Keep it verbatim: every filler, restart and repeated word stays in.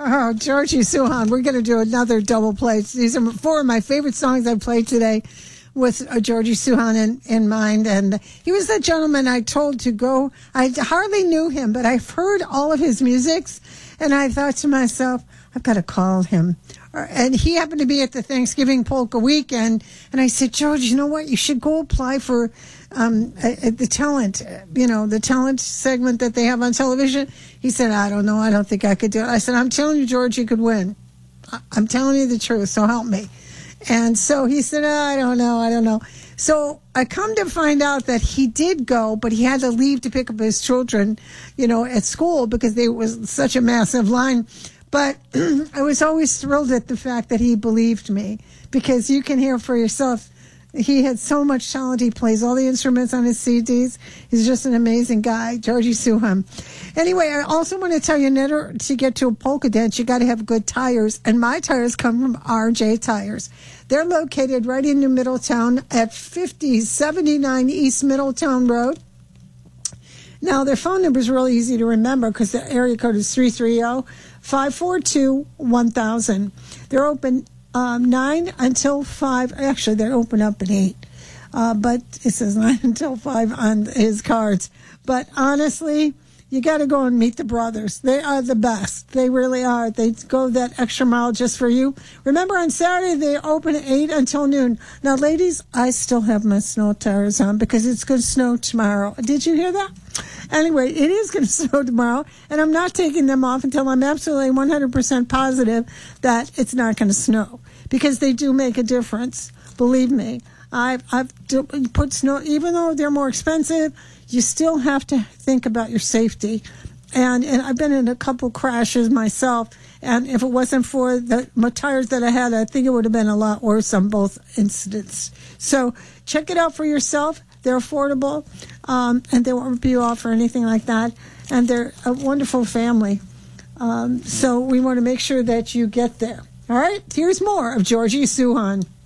Oh, Georgie Suhan, we're going to do another double play. These are four of my favorite songs I played today with uh, Georgie Suhan in, in mind. And he was the gentleman I told to go. I hardly knew him, but I've heard all of his musics. And I thought to myself, I've got to call him. And he happened to be at the Thanksgiving Polka weekend. And I said, George, you know what? You should go apply for um, uh, the talent, you know, the talent segment that they have on television. He said, I don't know. I don't think I could do it. I said, I'm telling you, George, you could win. I'm telling you the truth, so help me. And so he said, oh, I don't know. I don't know. So I come to find out that he did go, but he had to leave to pick up his children, you know, at school because there was such a massive line. But I was always thrilled at the fact that he believed me, because you can hear for yourself. He had so much talent. He plays all the instruments on his C Ds. He's just an amazing guy, Georgie Suhan. Anyway, I also want to tell you, in order to get to a polka dance, you got to have good tires. And my tires come from R J Tires. They're located right in New Middletown at fifty seventy-nine East Middletown Road. Now, their phone number is really easy to remember because the area code is three three zero, five four two, one thousand. They're open um, nine until five. Actually, they're open up at eight. Uh, but it says nine until five on his cards. But honestly, you got to go and meet the brothers. They are the best. They really are. They go that extra mile just for you. Remember, on Saturday, they open at eight until noon. Now, ladies, I still have my snow tires on because it's going to snow tomorrow. Did you hear that? Anyway, it is going to snow tomorrow, and I'm not taking them off until I'm absolutely one hundred percent positive that it's not going to snow, because they do make a difference. Believe me. I've, I've put snow, even though they're more expensive, you still have to think about your safety. And, and I've been in a couple crashes myself, and if it wasn't for the my tires that I had, I think it would have been a lot worse on both incidents. So check it out for yourself. They're affordable, um, and they won't rip you off or anything like that. And they're a wonderful family. Um, so we want to make sure that you get there. All right, here's more of Georgie Suhan.